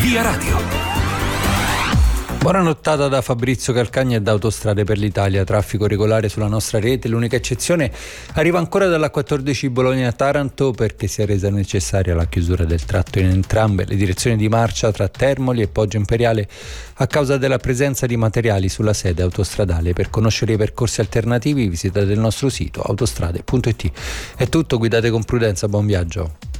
Via Radio. Buona nottata da Fabrizio Calcagna e da Autostrade per l'Italia. Traffico regolare sulla nostra rete. L'unica eccezione arriva ancora dalla 14 Bologna-Taranto, perché si è resa necessaria la chiusura del tratto in entrambe le direzioni di marcia tra Termoli e Poggio Imperiale a causa della presenza di materiali sulla sede autostradale. Per conoscere i percorsi alternativi visitate il nostro sito autostrade.it. È tutto, guidate con prudenza, buon viaggio.